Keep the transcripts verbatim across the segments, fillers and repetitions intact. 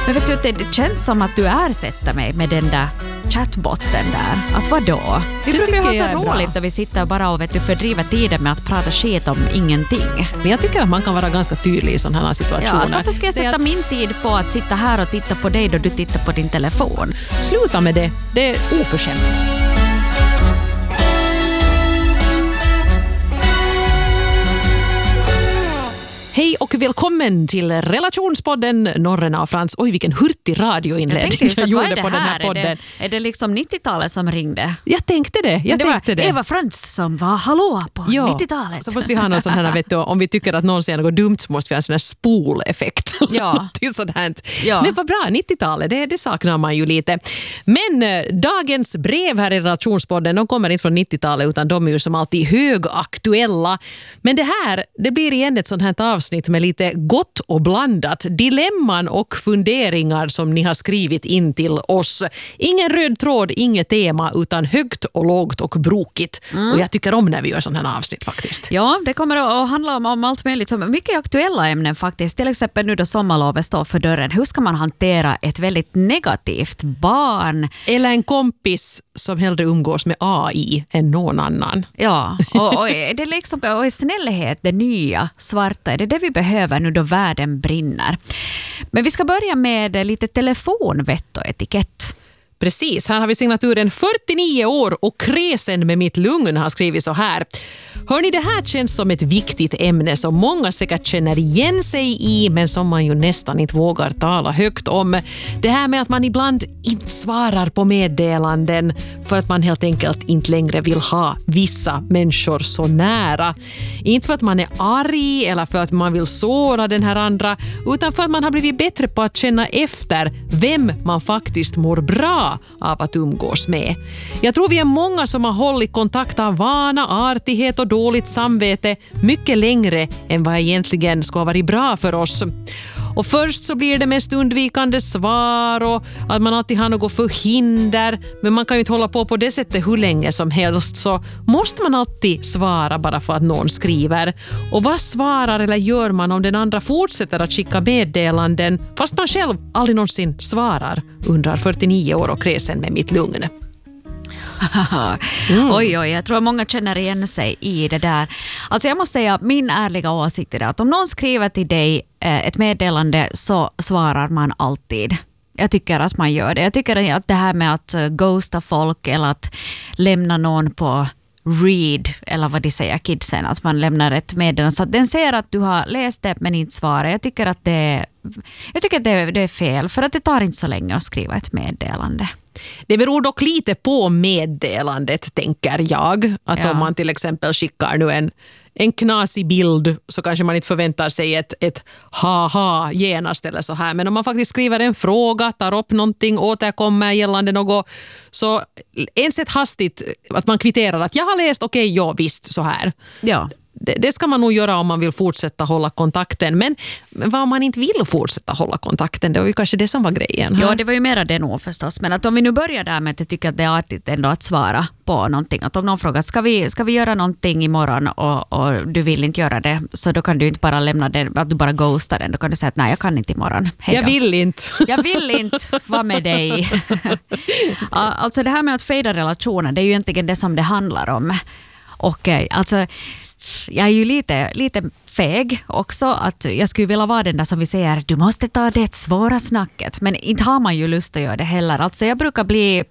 Men vet du, det, det känns som att du ersätter mig med den där chattbotten där. Att vadå? Vi det brukar ju ha så roligt bra. när vi sitter bara och vet du, fördriver tiden med att prata skit om ingenting. Men jag tycker att man kan vara ganska tydlig i sådana här situationer. Ja, varför ska jag sätta att... min tid på att sitta här och titta på dig då du tittar på din telefon? Sluta med det. Det är oförskämt. Hej och välkommen till Relationspodden Norrena och Frans. Oj, vilken hurtig radioinledning jag, tänkte, jag gjorde gjorde på den här här? podden. Är det, är det liksom nittiotalet som ringde? Jag tänkte det. Jag det tänkte var det. Eva Frans som var hallå på ja, nittiotalet. Så måste vi ha någon sån här, vet du, om vi tycker att någon säger något dumt så måste vi ha en sån här spoleffekt. Ja. Till sånt här. Ja. Men vad bra, nittiotalet, det, det saknar man ju lite. Men eh, dagens brev här i Relationspodden, de kommer inte från nittiotalet utan de är ju som alltid högaktuella. Men det här, det blir igen ett sånt här avsnitt med lite gott och blandat. Dilemman och funderingar som ni har skrivit in till oss. Ingen röd tråd, inget tema utan högt och lågt och brokigt. Mm. Och jag tycker om när vi gör sådana här avsnitt faktiskt. Ja, det kommer att handla om, om allt möjligt. Som mycket aktuella ämnen faktiskt. Till exempel nu då sommarlovet står för dörren. Hur ska man hantera ett väldigt negativt barn? Eller en kompis som hellre umgås med A I än någon annan. Ja, och, och, är det liksom, och är snällhet det nya svarta? Är det det vi behöver nu då världen brinner? Men vi ska börja med lite telefonvett och etikett. Precis, här har vi signaturen fyrtionio år och kresen med mitt lugn har skrivit så här. Hörrni, det här känns som ett viktigt ämne som många säkert känner igen sig i men som man ju nästan inte vågar tala högt om. Det här med att man ibland inte svarar på meddelanden för att man helt enkelt inte längre vill ha vissa människor så nära. Inte för att man är arg eller för att man vill såra den här andra utan för att man har blivit bättre på att känna efter vem man faktiskt mår bra av att umgås med. Jag tror vi är många som har hållit kontakt av vana, artighet och dåligt samvete mycket längre än vad egentligen ska vara bra för oss. Och först så blir det mest undvikande svar och att man alltid har något förhinder. Men man kan ju inte hålla på på det sättet hur länge som helst, så måste man alltid svara bara för att någon skriver. Och vad svarar eller gör man om den andra fortsätter att skicka meddelanden fast man själv aldrig någonsin svarar? Undrar fyrtionio år och kresen med mitt lugn. Mm. Oj, oj, jag tror att många känner igen sig i det där. Alltså jag måste säga att min ärliga åsikt är det att om någon skriver till dig eh, ett meddelande så svarar man alltid. Jag tycker att man gör det. Jag tycker att det här med att ghosta folk eller att lämna någon på read, eller vad de säger kidsen, att man lämnar ett meddelande så att den ser att du har läst det men inte svarar. Jag tycker att det, jag tycker att det, det är fel, för att det tar inte så länge att skriva ett meddelande. Det beror dock lite på meddelandet, tänker jag. Att ja. Om man till exempel skickar nu en, en knasig bild så kanske man inte förväntar sig ett, ett haha genast eller så här. Men om man faktiskt skriver en fråga, tar upp någonting, återkommer gällande något, så ens ett hastigt att man kvitterar att jag har läst, okej, okay, ja visst, så här. Ja. Det, det ska man nog göra om man vill fortsätta hålla kontakten. Men, men vad om man inte vill fortsätta hålla kontakten, det var ju kanske det som var grejen. Ja, det var ju mera det nog förstås. Men att om vi nu börjar där med att jag tycker att det är artigt ändå att svara på någonting. Att om någon frågar, ska vi, ska vi göra någonting imorgon och, och du vill inte göra det, så då kan du inte bara lämna det, att du bara ghostar den. Då kan du säga att nej, jag kan inte imorgon. Hejdå. Jag vill inte. Jag vill inte vara med dig. Alltså det här med att fejda relationer, det är ju egentligen det som det handlar om. Och alltså jag är ju lite, lite feg också, att jag skulle vilja vara den där som vi säger, du måste ta det svåra snacket, men inte har man ju lust att göra det heller. Alltså jag brukar bli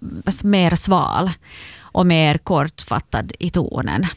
mer sval och mer kortfattad i tonen.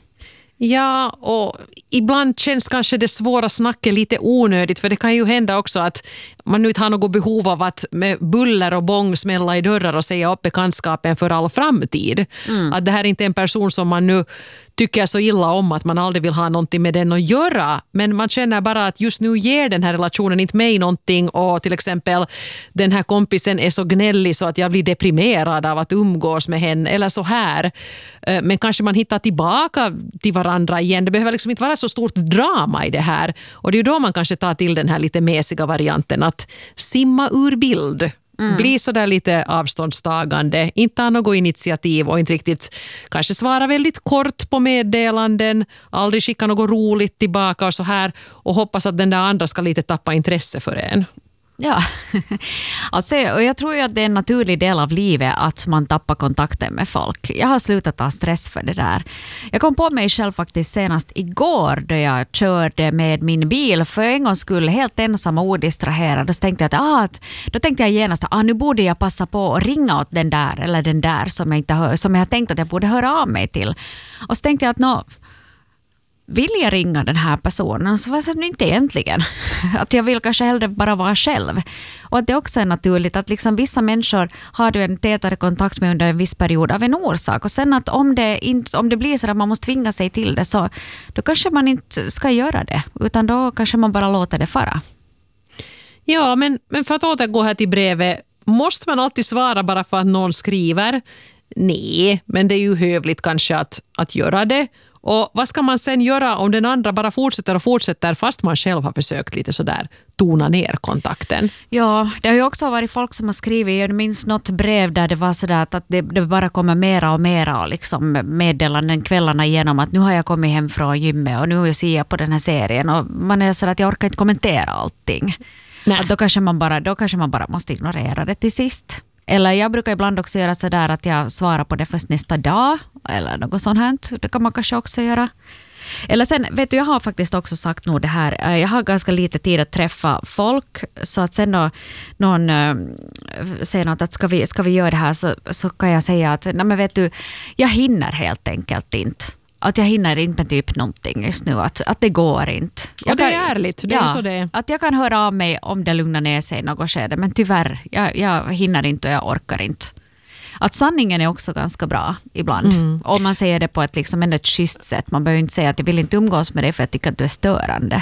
Ja, och ibland känns kanske det svåra snacket lite onödigt, för det kan ju hända också att man nu inte har något behov av att med buller och bång smälla i dörrar och säga upp bekantskapen för all framtid. Mm. Att det här är inte en person som man nu tycker så illa om att man aldrig vill ha någonting med den att göra. Men man känner bara att just nu ger den här relationen inte mig någonting, och till exempel den här kompisen är så gnällig så att jag blir deprimerad av att umgås med henne eller så här. Men kanske man hittar tillbaka till varandra igen. Det behöver liksom inte vara så stort drama i det här. Och det är då man kanske tar till den här lite mesiga varianten att simma ur bild. Mm. Bli så där lite avståndstagande, inte ha något initiativ och inte riktigt kanske svara väldigt kort på meddelanden, aldrig skicka något roligt tillbaka och så här, och hoppas att den där andra ska lite tappa intresse för en. Ja, alltså, och jag tror ju att det är en naturlig del av livet att man tappar kontakten med folk. Jag har slutat ta stress för det där. Jag kom på mig själv faktiskt senast igår då jag körde med min bil för en gång skulle helt ensam och odistraherad. Då tänkte jag, att, ah, att, då tänkte jag genast att ah, nu borde jag passa på att ringa åt den där eller den där som jag, inte hör, som jag tänkte att jag borde höra av mig till. Och så tänkte jag att nå, vill jag ringa den här personen? Så var det inte egentligen. Att jag vill kanske hellre bara vara själv. Och att det också är naturligt att liksom vissa människor har du en tätare kontakt med under en viss period av en orsak. Och sen att om det, inte, om det blir så att man måste tvinga sig till det så då kanske man inte ska göra det. Utan då kanske man bara låter det fara. Ja, men, men för att återgå här till brevet. Måste man alltid svara bara för att någon skriver? Nej, men det är ju hövligt kanske att, att göra det. Och vad ska man sen göra om den andra bara fortsätter och fortsätter fast man själv har försökt lite sådär tona ner kontakten? Ja, det har ju också varit folk som har skrivit, jag minns något brev där det var sådär att det, det bara kommer mera och mera och liksom meddelanden kvällarna igenom att nu har jag kommit hem från gymmet och nu ser jag på den här serien och man är sådär att jag orkar inte kommentera allting. Att då, kanske man bara, då kanske man bara måste ignorera det till sist. Eller jag brukar ibland också göra så där att jag svarar på det först nästa dag. Eller något sånt här. Det kan man kanske också göra. Eller sen, vet du, jag har faktiskt också sagt nog det här. Jag har ganska lite tid att träffa folk. Så att sen då någon äh, säger något att ska vi, ska vi göra det här så, så kan jag säga att nej men vet du, jag hinner helt enkelt inte. Att jag hinner inte med typ någonting just nu. Att, att det går inte. Jag och det är ärligt. Det ja, är så det är. Att jag kan höra av mig om det lugnar ner sig i något skede. Men tyvärr, jag, jag hinner inte och jag orkar inte. Att sanningen är också ganska bra ibland. Mm. Om man säger det på ett, liksom, ett schysst sätt. Man behöver inte säga att jag vill inte umgås med dig för att jag tycker att du är störande.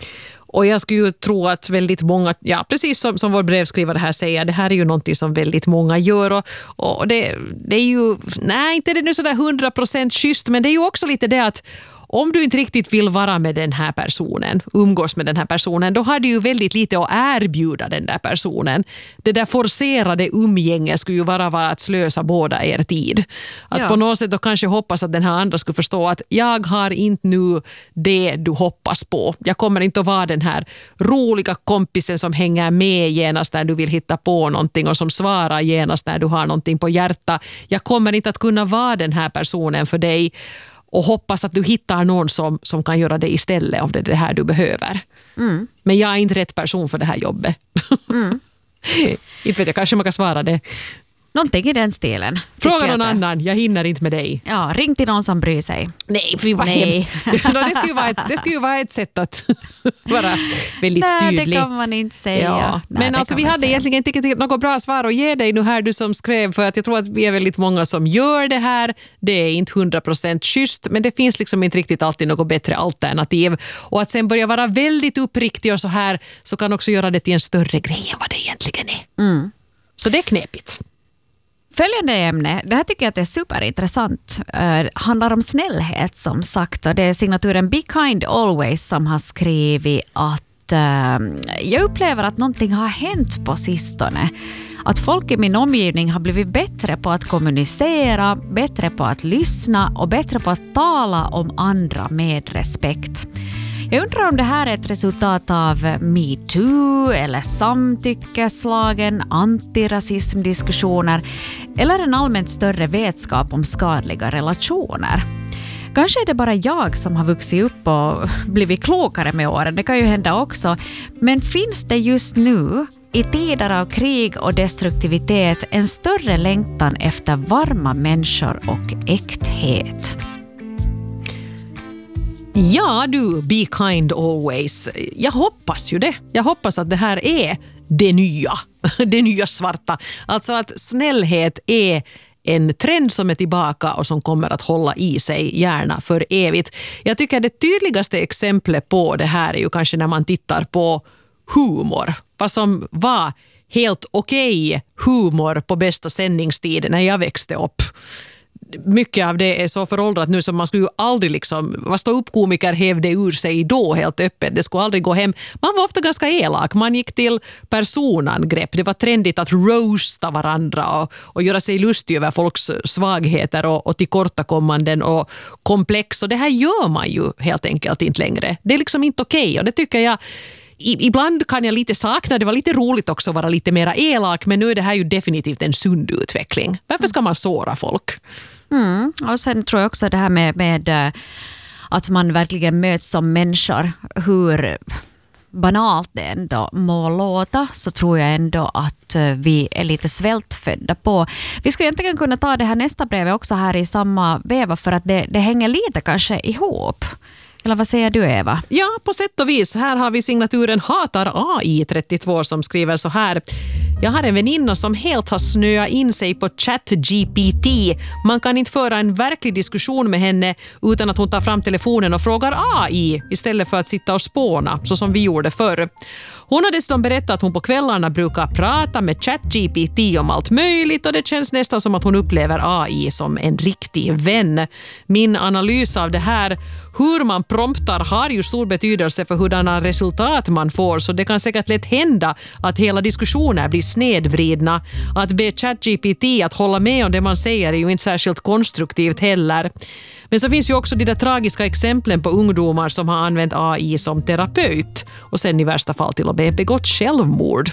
Och jag skulle ju tro att väldigt många, ja precis som, som vår brevskrivare här säger, det här är ju någonting som väldigt många gör och, och det, det är ju, nej inte är det nu sådär hundra procent schysst, men det är ju också lite det att om du inte riktigt vill vara med den här personen, umgås med den här personen, då har du ju väldigt lite att erbjuda den där personen. Det där forcerade umgänget skulle ju vara, vara att slösa båda er tid. Att ja. På något sätt då kanske hoppas att den här andra skulle förstå att jag har inte nu det du hoppas på. Jag kommer inte att vara den här roliga kompisen som hänger med genast när du vill hitta på någonting och som svarar genast när du har någonting på hjärta. Jag kommer inte att kunna vara den här personen för dig. Och hoppas att du hittar någon som, som kan göra det istället om det är det här du behöver. Mm. Men jag är inte rätt person för det här jobbet. Mm. Inte vet jag, kanske man kan svara det. Någonting i den stilen. Fråga någon annan, jag hinner inte med dig. Ja, ring till någon som bryr sig. Nej, för vad hemskt. no, det, skulle ju vara ett, det skulle ju vara ett sätt att vara väldigt Nej, tydlig. Nej, det kan man inte säga. Ja. Nej, men alltså vi hade säga. egentligen inte något bra svar att ge dig nu här, du som skrev, för att jag tror att vi är väldigt många som gör det här. Det är inte hundra procent schysst, men det finns liksom inte riktigt alltid något bättre alternativ. Och att sen börja vara väldigt uppriktig och så här, så kan också göra det till en större grej än vad det egentligen är. Mm. Så det är knepigt. Följande ämne, det här tycker jag att är superintressant, uh, handlar om snällhet som sagt. Och det är signaturen Be Kind Always som har skrivit att uh, jag upplever att någonting har hänt på sistone. Att folk i min omgivning har blivit bättre på att kommunicera, bättre på att lyssna och bättre på att tala om andra med respekt. Jag undrar om det här är ett resultat av MeToo eller samtyckeslagen, antirasismdiskussioner eller en allmänt större vetskap om skadliga relationer. Kanske är det bara jag som har vuxit upp och blivit klokare med åren, det kan ju hända också. Men finns det just nu, i tider av krig och destruktivitet, en större längtan efter varma människor och äkthet? Ja du, be kind always. Jag hoppas ju det. Jag hoppas att det här är det nya. Det nya svarta. Alltså att snällhet är en trend som är tillbaka och som kommer att hålla i sig gärna för evigt. Jag tycker det tydligaste exemplet på det här är ju kanske när man tittar på humor. Vad som var helt okej humor på bästa sändningstid när jag växte upp. Mycket av det är så föråldrat nu som man skulle ju aldrig liksom, vad stå upp komiker hävde ur sig då helt öppet, det skulle aldrig gå hem. Man var ofta ganska elak, man gick till personangrepp, det var trendigt att roasta varandra och, och göra sig lustig över folks svagheter och, och tillkortakommanden och komplex, och det här gör man ju helt enkelt inte längre. Det är liksom inte okej, och det tycker jag i, ibland kan jag lite sakna, det var lite roligt också att vara lite mera elak, men nu är det här ju definitivt en sund utveckling. Varför ska man såra folk? Mm. Och sen tror jag också det här med, med att man verkligen möts som människor, hur banalt det ändå må låta, så tror jag ändå att vi är lite svältfödda på. Vi skulle egentligen kunna ta det här nästa brevet också här i samma veva, för att det, det hänger lite kanske ihop. Eller vad säger du, Eva? Ja, på sätt och vis. Här har vi signaturen Hatar A I trettiotvå som skriver så här. Jag har en väninna som helt har snöat in sig på ChatGPT. Man kan inte föra en verklig diskussion med henne utan att hon tar fram telefonen och frågar A I istället för att sitta och spåna, så som vi gjorde förr. Hon har dessutom berättat att hon på kvällarna brukar prata med ChatGPT om allt möjligt, och det känns nästan som att hon upplever A I som en riktig vän. Min analys av det här, hur man promptar, har ju stor betydelse för hurdana resultat man får, så det kan säkert lätt hända att hela diskussioner blir snedvridna. Att be ChatGPT att hålla med om det man säger är ju inte särskilt konstruktivt heller. Men så finns ju också de där tragiska exemplen på ungdomar som har använt A I som terapeut och sen i värsta fall till och med begått självmord.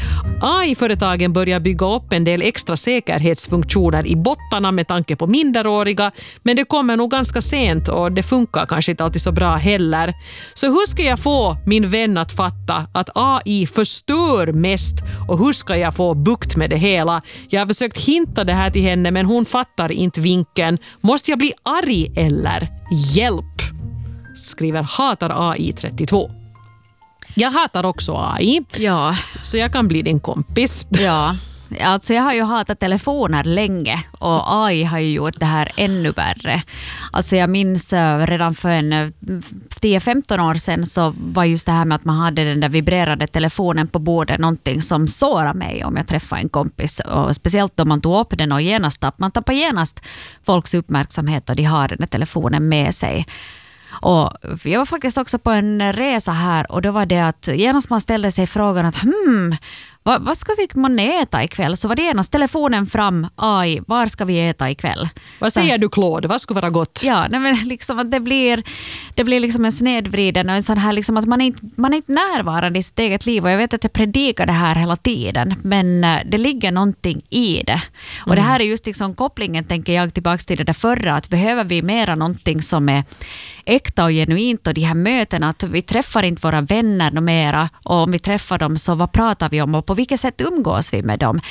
A I-företagen börjar bygga upp en del extra säkerhetsfunktioner i bottarna med tanke på minderåriga, men det kommer nog ganska sent och det funkar kanske inte alltid så bra heller. Så hur ska jag få min vän att fatta att A I förstör mest, och hur ska jag få bukt med det hela? Jag har försökt hinta det här till henne, men hon fattar inte vinkeln. Måste jag bli arg eller? Hjälp! Skriver Hatar A I trettiotvå. Jag hatar också A I, Ja. så jag kan bli din kompis. Ja. Alltså jag har ju hatat telefoner länge, och A I har ju gjort det här ännu värre. Alltså jag minns redan för en tio femton år sedan så var just det här med att man hade den där vibrerande telefonen på bordet någonting som sårade mig om jag träffade en kompis. Och speciellt om man tog upp den och genast tappade, man tappar genast folks uppmärksamhet och de har den där telefonen med sig. Och jag var faktiskt också på en resa här, och då var det att genast man ställde sig frågan att hmm, vad, vad ska vi man äta ikväll? Så var det genast telefonen fram, A I, var ska vi äta ikväll? Vad säger så, du Claude, vad skulle vara gott? Ja, nej, men liksom att det blir, det blir liksom en snedvriden och en sån här liksom att man är, inte, man är inte närvarande i sitt eget liv, och jag vet att jag predikar det här hela tiden, men det ligger någonting i det. Och mm. det här är just liksom kopplingen, tänker jag, tillbaka till det där förra, att behöver vi mera någonting som är äkta och genuint, och de här mötena, att vi träffar inte våra vänner mera, och om vi träffar dem så vad pratar vi om och på vilket sätt umgås vi med dem?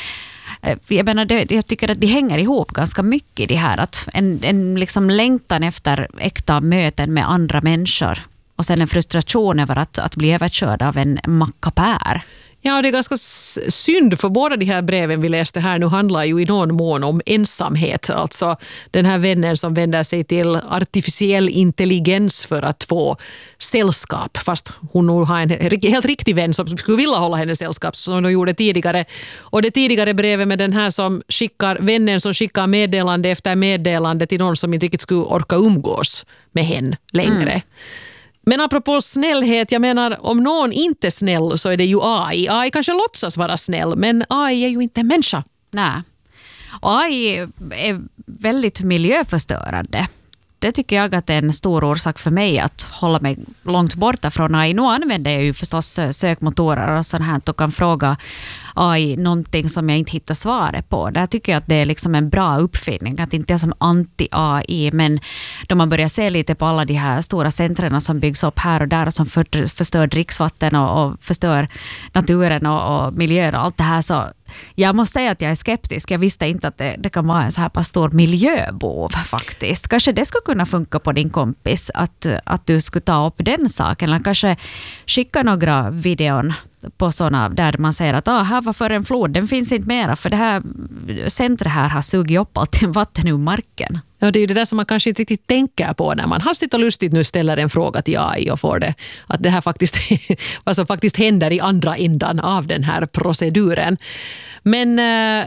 Jag menar, det, jag tycker att de hänger ihop ganska mycket, det här att en, en liksom längtan efter äkta möten med andra människor, och sen en frustration över att, att bli överkörd av en mackapär. Ja, det är ganska synd, för båda de här breven vi läste här nu handlar ju i någon mån om ensamhet. Alltså den här vännen som vänder sig till artificiell intelligens för att få sällskap, fast hon nog har en helt riktig vän som skulle vilja hålla henne sällskap, som hon gjorde tidigare. Och det tidigare brevet med den här som skickar, vännen som skickar meddelande efter meddelande till någon som inte riktigt skulle orka umgås med henne längre. Mm. Men apropå snällhet, jag menar, om någon inte är snäll så är det ju A I. A I kanske låtsas vara snäll, men A I är ju inte en människa. Nej. Och A I är väldigt miljöförstörande. Det tycker jag att det är en stor orsak för mig att hålla mig långt borta från A I. Nu använder jag ju förstås sökmotorer och sånt här och kan fråga A I någonting som jag inte hittar svaret på. Där tycker jag att det är liksom en bra uppfinning, att inte är som anti-A I, men då man börjar se lite på alla de här stora centrerna som byggs upp här och där och som för, förstör dricksvatten och, och förstör naturen och, och miljön och allt det här, så jag måste säga att jag är skeptisk. Jag visste inte att det, det kan vara en så här pass stor miljöbov faktiskt. Kanske det skulle kunna funka på din kompis att, att du skulle ta upp den saken, eller kanske skicka några videon på sådana där man säger att ah, här var för en flod, den finns inte mera för det här centret här har sugit upp allt vatten ur marken. Ja, det är ju det där som man kanske inte riktigt tänker på när man hastigt och lustigt nu ställer en fråga till A I och får det, att det här faktiskt vad som faktiskt händer i andra ändan av den här proceduren. Men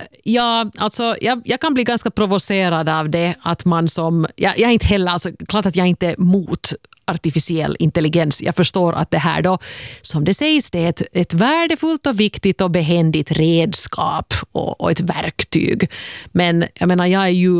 ja, alltså jag, jag kan bli ganska provocerad av det, att man som, jag, jag är inte heller, alltså klart att jag inte är mot artificiell intelligens. Jag förstår att det här då, som det sägs, det är ett, ett värdefullt och viktigt och behändigt redskap och, och ett verktyg. Men jag menar, jag är ju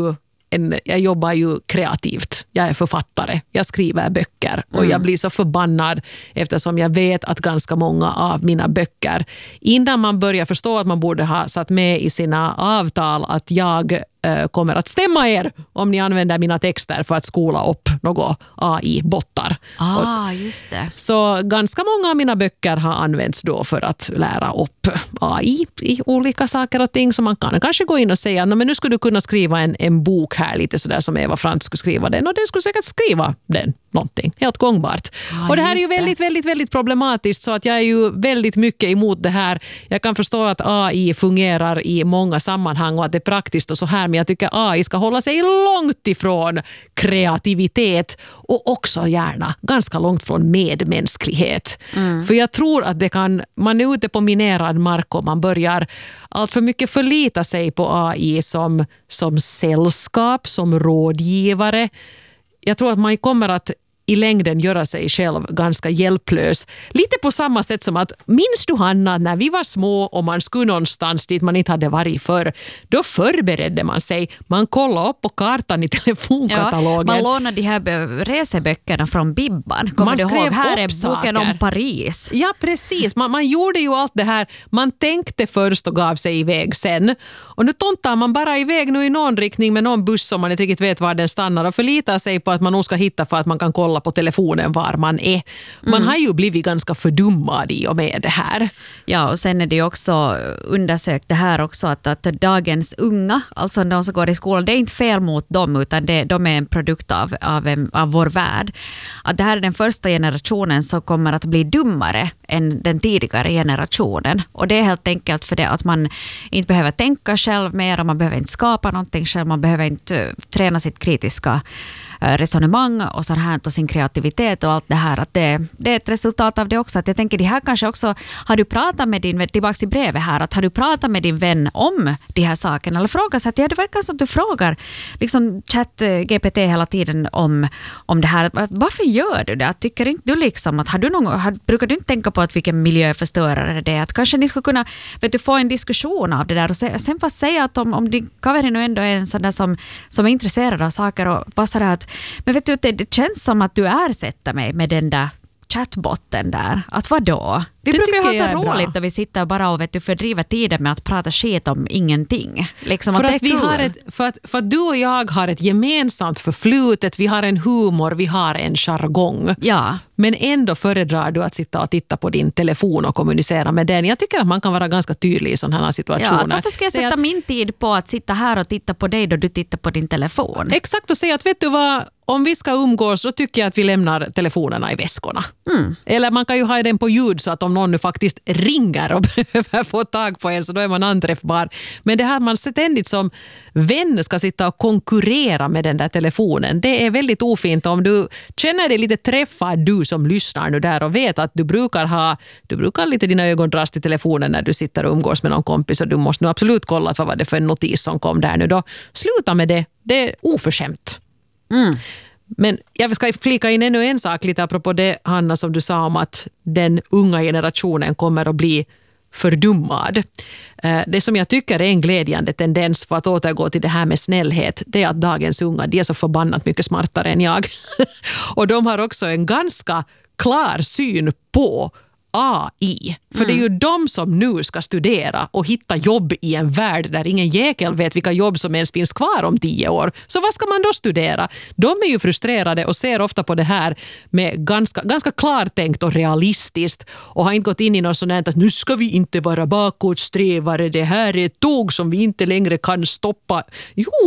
en, jag jobbar ju kreativt. Jag är författare, jag skriver böcker och Mm. jag blir så förbannad eftersom jag vet att ganska många av mina böcker, innan man börjar förstå att man borde ha satt med i sina avtal att jag äh, kommer att stämma er om ni använder mina texter för att skola upp några A I-bottar. Ah, just det. Så ganska många av mina böcker har använts då för att lära upp A I i olika saker och ting som man kan kanske gå in och säga att men nu skulle du kunna skriva en, en bok här lite sådär som Eva Frantz skulle skriva den och den skulle säkert skriva den någonting helt gångbart. Ah, och det här är ju just det. väldigt, väldigt, väldigt problematiskt så att jag är ju väldigt mycket emot det här. Jag kan förstå att A I fungerar i många sammanhang och att det är praktiskt och så här men jag tycker A I ska hålla sig långt ifrån kreativitet och också gärna ganska långt från medmänsklighet. Mm. För jag tror att det kan, man är ute på minerad mark och man börjar allt för mycket förlita sig på A I som, som sällskap, som rådgivare. Jag tror att man kommer att i längden göra sig själv ganska hjälplös. Lite på samma sätt som att, minns du Hanna, när vi var små och man skulle någonstans dit man inte hade varit förr, då förberedde man sig. Man kollade upp på kartan i telefonkatalogen. Ja, man lånade de här reseböckerna från Bibban. Kommer Man du ihåg? skrev Här upp är boken saker. om Paris. Ja, precis. Man, man gjorde ju allt det här. Man tänkte först och gav sig iväg sen. Och nu tontar man bara iväg nu i någon riktning med någon buss som man inte riktigt vet var den stannar och förlitar sig på att man nog ska hitta för att man kan kolla på telefonen var man är. Man mm. har ju blivit ganska fördummad i och med det här. Ja, och sen är det ju också undersökt det här också att, att dagens unga, alltså de som går i skolan, det är inte fel mot dem utan det, de är en produkt av, av, av vår värld. Att det här är den första generationen som kommer att bli dummare än den tidigare generationen. Och det är helt enkelt för det att man inte behöver tänka själv mer och man behöver inte skapa någonting själv, man behöver inte träna sitt kritiska resonemang och så här och sin kreativitet och allt det här. Att det, det är ett resultat av det också. Att jag tänker det här kanske också, har du pratat med din vän, tillbaka till brevet här, att har du pratat med din vän om de här sakerna eller frågat så att ja, det verkar som att du frågar liksom chat G P T hela tiden om, om det här. Varför gör du det? Tycker inte du liksom att har du någon, har, brukar du inte tänka på att vilken miljöförstörare det är? Att kanske ni skulle kunna vet du, få en diskussion av det där och se, sen fast säga att om, om din kaveri nu ändå är en sån där som, som är intresserad av saker och passar att men vet du, det, det känns som att du ersätter mig med den där chatbotten där. Att vadå? Vi det brukar ju ha så roligt bra. Där vi sitter och bara och vet du, fördriver tiden med att prata skit om ingenting. Liksom för, att att det är vi kul. har ett, för, att, för att du och jag har ett gemensamt förflutet, vi har en humor, vi har en jargong. Ja. Men ändå föredrar du att sitta och titta på din telefon och kommunicera med den. Jag tycker att man kan vara ganska tydlig i sådana här situationer. Ja, varför ska jag sätta att, min tid på att sitta här och titta på dig då du tittar på din telefon? Exakt, och säga att vet du vad, om vi ska umgås så tycker jag att vi lämnar telefonerna i väskorna. Mm. Eller man kan ju ha den på ljud så att om någon nu faktiskt ringer och behöver få tag på en så då är man anträffbar. Men det här att man ständigt som vän ska sitta och konkurrera med den där telefonen, det är väldigt ofint. Om du känner dig lite träffad, du som lyssnar nu där och vet att du brukar ha, du brukar lite dina ögon dras till telefonen när du sitter och umgås med någon kompis och du måste nu absolut kolla vad var det för en notis som kom där nu då. Sluta med det, det är oförskämt. Mm. Men jag ska flika in ännu en sak lite apropå det, Hanna, som du sa om att den unga generationen kommer att bli fördummad. Det som jag tycker är en glädjande tendens för att återgå till det här med snällhet, det är att dagens unga, de är så förbannat mycket smartare än jag. Och de har också en ganska klar syn på A I. För mm. det är ju de som nu ska studera och hitta jobb i en värld där ingen jäkel vet vilka jobb som ens finns kvar om tio år. Så vad ska man då studera? De är ju frustrerade och ser ofta på det här med ganska, ganska klartänkt och realistiskt och har inte gått in i något sånt att nu ska vi inte vara bakåtsträvare, det här är ett tåg som vi inte längre kan stoppa. Jo,